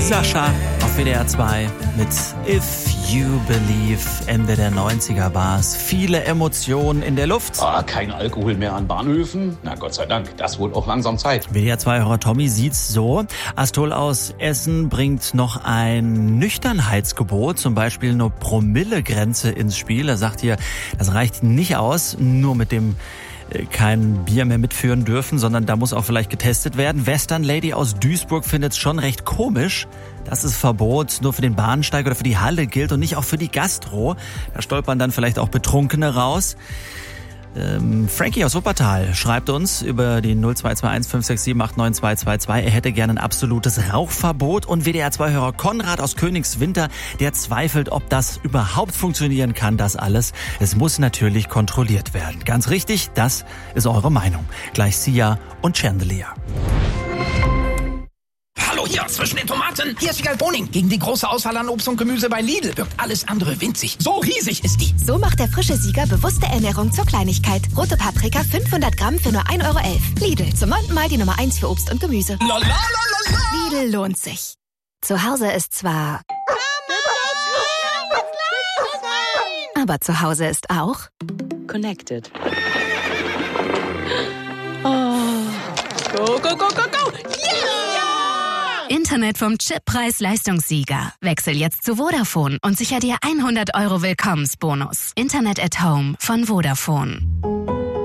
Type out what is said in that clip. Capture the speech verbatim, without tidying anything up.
Sascha auf W D R zwei mit If You Believe. Ende der neunziger war's. Viele Emotionen in der Luft. Ah, kein Alkohol mehr an Bahnhöfen? Na Gott sei Dank, das wird auch langsam Zeit. W D R zwei-Hörer Tommy sieht's so. Astol aus Essen bringt noch ein Nüchternheitsgebot, zum Beispiel eine Promillegrenze ins Spiel. Er sagt hier, das reicht nicht aus, nur mit dem kein Bier mehr mitführen dürfen, sondern da muss auch vielleicht getestet werden. Western Lady aus Duisburg findet es schon recht komisch, dass das Verbot nur für den Bahnsteig oder für die Halle gilt und nicht auch für die Gastro. Da stolpern dann vielleicht auch Betrunkene raus. Ähm, Frankie aus Wuppertal schreibt uns über die null zwei zwei eins fünf sechs sieben acht neun zwei zwei zwei. Er hätte gerne ein absolutes Rauchverbot. Und W D R zwei-Hörer Konrad aus Königswinter, der zweifelt, ob das überhaupt funktionieren kann, das alles. Es muss natürlich kontrolliert werden. Ganz richtig, das ist eure Meinung. Gleich Sia und Chandelier. Hallo hier, zwischen den Tomaten. Hier ist Vigal Boning. Gegen die große Auswahl an Obst und Gemüse bei Lidl wirkt alles andere winzig. So riesig ist die. So macht der frische Sieger bewusste Ernährung zur Kleinigkeit. Rote Paprika fünfhundert Gramm für nur ein Euro elf. Lidl, zum neunten Mal die Nummer eins für Obst und Gemüse. La, la, la, la, la. Lidl lohnt sich. Zu Hause ist zwar... Aber zu Hause ist auch... Connected. Oh. Go, go, go, go, go. Yeah! Internet vom Chip-Preis-Leistungssieger. Wechsel jetzt zu Vodafone und sicher dir hundert Euro Willkommensbonus. Internet at Home von Vodafone.